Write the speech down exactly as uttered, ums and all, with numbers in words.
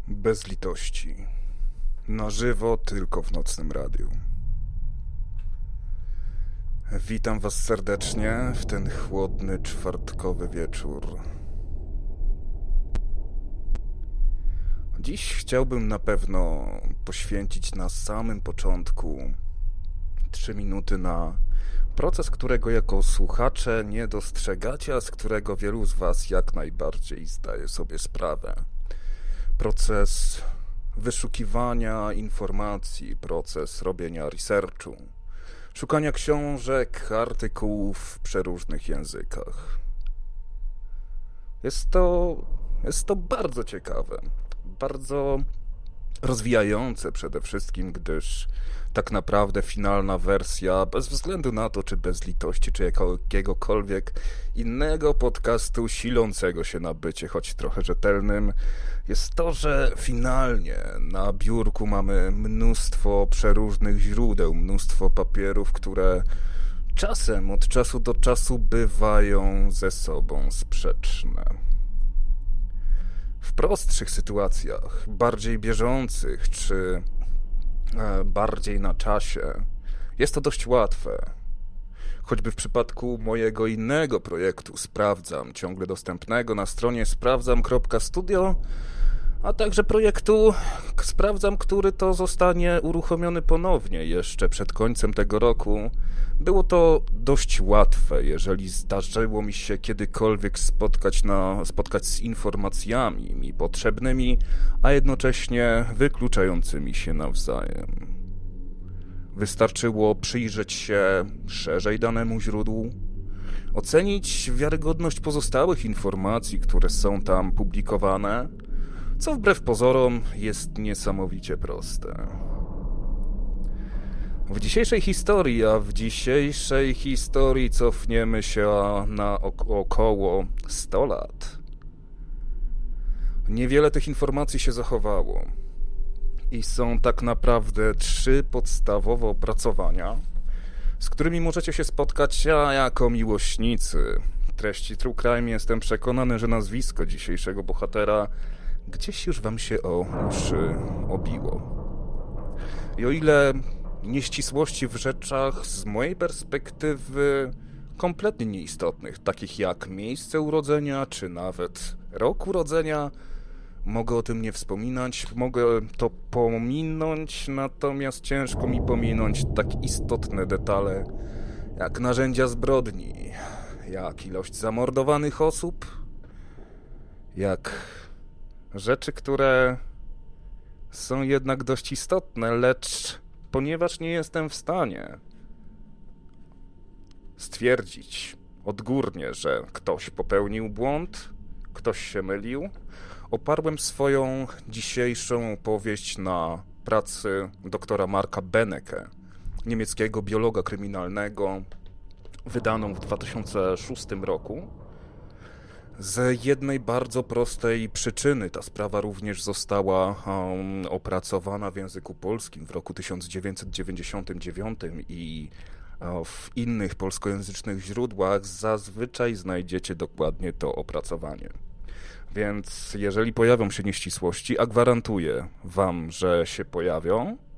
Bez litości. Na żywo tylko w nocnym radiu. Witam was serdecznie w ten chłodny, czwartkowy wieczór. Dziś chciałbym na pewno poświęcić na samym początku trzy minuty na proces, którego jako słuchacze nie dostrzegacie, a z którego wielu z was jak najbardziej zdaje sobie sprawę. Proces wyszukiwania informacji, proces robienia researchu, szukania książek, artykułów w przeróżnych językach. Jest to, jest to bardzo ciekawe, bardzo rozwijające przede wszystkim, gdyż tak naprawdę finalna wersja, bez względu na to, czy bez litości, czy jakiegokolwiek innego podcastu silącego się na bycie choć trochę rzetelnym, jest to, że finalnie na biurku mamy mnóstwo przeróżnych źródeł, mnóstwo papierów, które czasem, od czasu do czasu bywają ze sobą sprzeczne. W prostszych sytuacjach, bardziej bieżących, czy bardziej na czasie, jest to dość łatwe. Choćby w przypadku mojego innego projektu Sprawdzam, ciągle dostępnego na stronie sprawdzam kropka studio, a także projektu Sprawdzam, który to zostanie uruchomiony ponownie jeszcze przed końcem tego roku. Było to dość łatwe, jeżeli zdarzyło mi się kiedykolwiek spotkać, na, spotkać z informacjami mi potrzebnymi, a jednocześnie wykluczającymi się nawzajem. Wystarczyło przyjrzeć się szerzej danemu źródłu, ocenić wiarygodność pozostałych informacji, które są tam publikowane, co wbrew pozorom jest niesamowicie proste. W dzisiejszej historii, a w dzisiejszej historii cofniemy się na około sto lat. Niewiele tych informacji się zachowało i są tak naprawdę trzy podstawowe opracowania, z którymi możecie się spotkać, a jako miłośnicy treści True Crime jestem przekonany, że nazwisko dzisiejszego bohatera gdzieś już wam się o uszy obiło. I o ile nieścisłości w rzeczach z mojej perspektywy kompletnie nieistotnych, takich jak miejsce urodzenia, czy nawet rok urodzenia, mogę o tym nie wspominać, mogę to pominąć, natomiast ciężko mi pominąć tak istotne detale, jak narzędzia zbrodni, jak ilość zamordowanych osób, jak rzeczy, które są jednak dość istotne, lecz ponieważ nie jestem w stanie stwierdzić odgórnie, że ktoś popełnił błąd, ktoś się mylił, oparłem swoją dzisiejszą opowieść na pracy doktora Marka Benecke, niemieckiego biologa kryminalnego, wydaną w dwa tysiące szóstym roku. Z jednej bardzo prostej przyczyny ta sprawa również została um, opracowana w języku polskim w roku tysiąc dziewięćset dziewięćdziesiątym dziewiątym i uh, w innych polskojęzycznych źródłach zazwyczaj znajdziecie dokładnie to opracowanie. Więc jeżeli pojawią się nieścisłości, a gwarantuję wam, że się pojawią,